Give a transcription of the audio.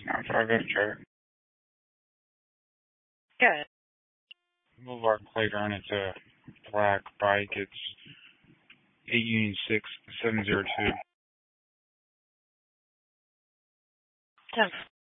950 check. Good. Boulevard Claiborne, it's a black bike. It's 8 Union 6 702. 10